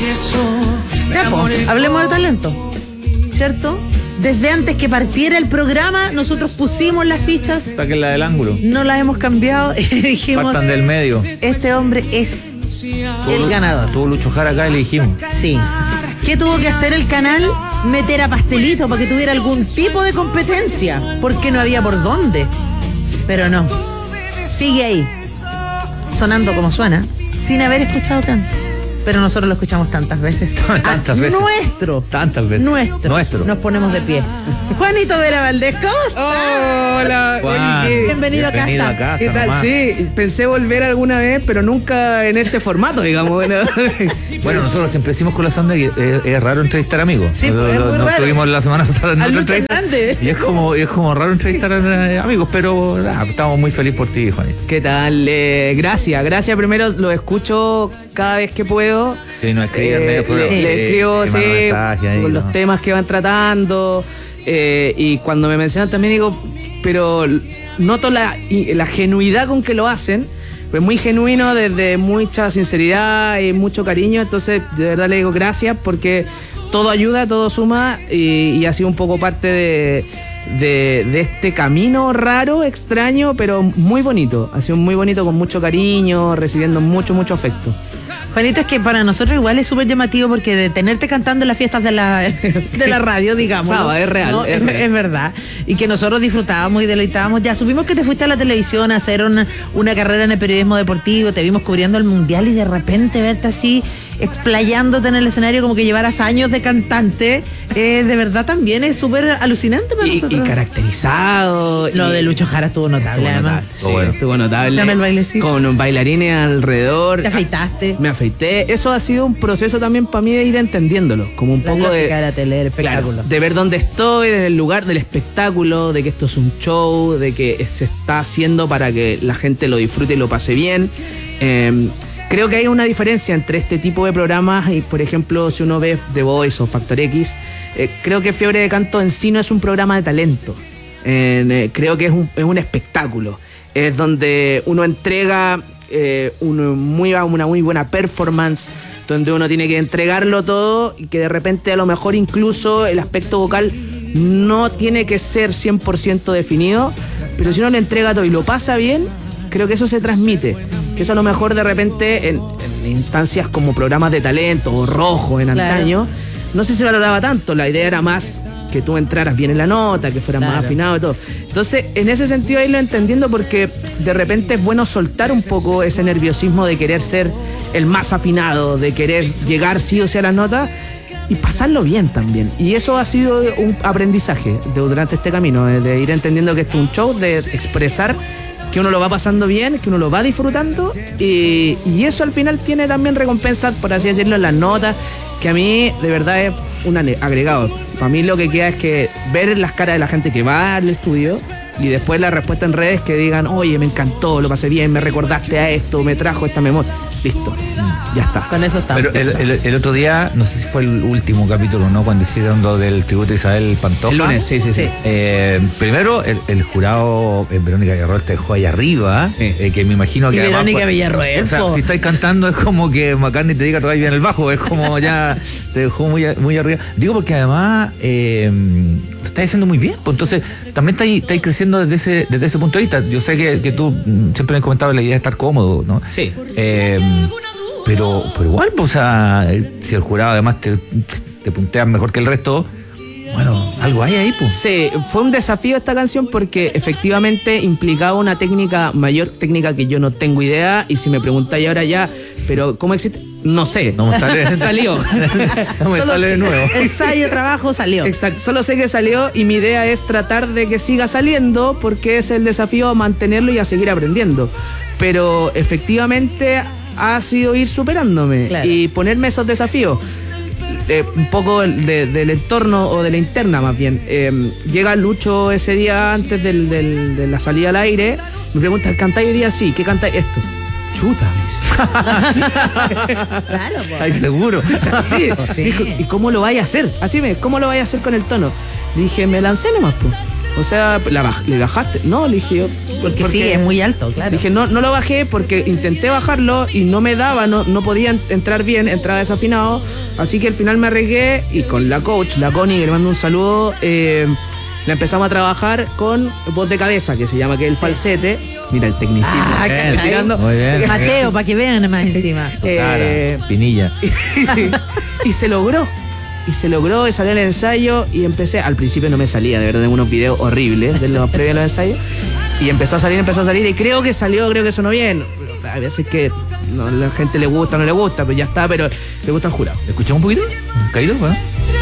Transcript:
Ya, pues, hablemos de talento, ¿cierto? Desde antes que partiera el programa, nosotros pusimos las fichas. Sáquenla del ángulo. No las hemos cambiado y dijimos... Partan del medio. Este hombre es el ganador. Tuvo Lucho Jara acá y le dijimos. Sí. ¿Qué tuvo que hacer el canal? Meter a Pastelito para que tuviera algún tipo de competencia, porque no había por dónde. Pero no. Sigue ahí, sonando como suena, sin haber escuchado tanto. Pero nosotros lo escuchamos tantas veces. Tantas veces. Tantas veces. Nuestro. Nos ponemos de pie. Juanito Vera Valdés, ¿cómo estás? Hola. Juan, Oye, bienvenido a casa. ¿Qué tal? Nomás. Sí, pensé volver alguna vez, pero nunca en este formato, digamos. Bueno, nosotros siempre decimos con la Sandra que es raro entrevistar amigos. Sí, pues, es muy nos raro. tuvimos la semana pasada en Al otra Lucho entrevista. Hernández. Y es como raro entrevistar a amigos, pero estamos muy felices por ti, Juanito. ¿Qué tal? Gracias. Primero lo escucho cada vez que puedo. Sí, no escribí en medio del programa. Le escribo, Te mando mensaje ahí, con ¿no? los temas que van tratando. Y cuando me mencionan también digo, pero noto la genuidad con que lo hacen. Pues muy genuino, desde mucha sinceridad y mucho cariño. Entonces, de verdad le digo gracias porque todo ayuda, todo suma y ha sido un poco parte de este camino raro, extraño, pero muy bonito. Ha sido muy bonito, con mucho cariño, recibiendo mucho afecto. Juanito, es que para nosotros igual es súper llamativo porque de tenerte cantando en las fiestas de la radio, digamos. Saba, es real, ¿no? es real. Es verdad. Y que nosotros disfrutábamos y deleitábamos. Ya supimos que te fuiste a la televisión a hacer una carrera en el periodismo deportivo, te vimos cubriendo el mundial y de repente verte así explayándote en el escenario como que llevaras años de cantante, de verdad también es súper alucinante para nosotros. Y caracterizado. Lo de Lucho Jara estuvo notable, además. Estuvo notable. Dame el bailecito. Con bailarines alrededor. Te afeitaste. Me afeité. Eso ha sido un proceso también para mí de ir entendiéndolo. Como un poco de la tele, el espectáculo. Claro, de ver dónde estoy, en el lugar del espectáculo, de que esto es un show, de que se está haciendo para que la gente lo disfrute y lo pase bien. Creo que hay una diferencia entre este tipo de programas y, por ejemplo, si uno ve The Voice o Factor X, creo que Fiebre de Canto en sí no es un programa de talento. Creo que es un espectáculo. Es donde uno entrega una muy buena performance, donde uno tiene que entregarlo todo y que de repente a lo mejor incluso el aspecto vocal no tiene que ser 100% definido, pero si uno le entrega todo y lo pasa bien, creo que eso se transmite. Que eso a lo mejor de repente en instancias como programas de talento o Rojo en antaño, no sé si se valoraba tanto. La idea era más que tú entraras bien en la nota, que fueras más afinado y todo. Entonces, en ese sentido ahí lo entendiendo, porque de repente es bueno soltar un poco ese nerviosismo de querer ser el más afinado, de querer llegar sí o sí a las notas y pasarlo bien también. Y eso ha sido un aprendizaje durante este camino, de ir entendiendo que esto es un show, de expresar que uno lo va pasando bien, que uno lo va disfrutando y eso al final tiene también recompensas, por así decirlo, en las notas, que a mí de verdad es un agregado. Para mí lo que queda es que ver las caras de la gente que va al estudio y después la respuesta en redes que digan, oye, me encantó, lo pasé bien, me recordaste a esto, me trajo esta memoria. Listo, ya está. Con eso está. Pero el otro día, no sé si fue el último capítulo, ¿no? Cuando hicieron lo del tributo a Isabel Pantoja. El lunes, sí. Primero, el jurado, Verónica Villarroel te dejó ahí arriba, que me imagino que y además... Verónica Villarroel, o sea, si estáis cantando es como que McCartney te diga todavía bien el bajo, es como ya te dejó muy arriba. Digo porque además lo estás haciendo muy bien, pues entonces también estáis creciendo desde ese punto de vista. Yo sé que tú siempre me has comentado la idea de estar cómodo, ¿no? Sí. Pero igual, pues, o sea, si el jurado además te puntea mejor que el resto, bueno, algo hay ahí, pues. Sí, fue un desafío esta canción porque efectivamente implicaba una mayor técnica que yo no tengo idea, y si me preguntáis ahora ya, pero ¿cómo existe? No sé. No me sale. Salió. No me sale de nuevo. Ensayo, trabajo, salió. Exacto, solo sé que salió y mi idea es tratar de que siga saliendo porque es el desafío a mantenerlo y a seguir aprendiendo. Pero efectivamente ha sido ir superándome y ponerme esos desafíos. Un poco del entorno o de la interna más bien. Llega Lucho ese día antes de la salida al aire, me pregunta, ¿cantáis hoy día? Sí, ¿qué cantáis? Esto. Chuta, me dice. Claro, pues. ¿Estáis seguros? Sí. Sí. Dijo, ¿y cómo lo vais a hacer? Así ¿cómo lo vais a hacer con el tono? Le dije, me lancé nomás, pues. O sea, ¿le bajaste? No, le dije yo. Porque sí, es muy alto, claro. Dije, no lo bajé porque intenté bajarlo y no me daba, no podía entrar bien, entraba desafinado. Así que al final me arriesgué y con la coach, la Connie, que le mando un saludo, la empezamos a trabajar con voz de cabeza, que se llama que es el falsete. Mira el tecnicismo. Ah, ¿cachai? Tirando. Muy bien. Mateo, para que vean más encima. Cara, Pinilla. Y se logró. Y salió el ensayo y empecé. Al principio no me salía, de verdad, tengo unos videos horribles de los previos a los ensayos. Y empezó a salir. Y creo que sonó bien. A veces que no, la gente le gusta, no le gusta, pero ya está, pero le gusta el jurado. ¿Escuchamos un poquito? ¿Un caído? Bueno.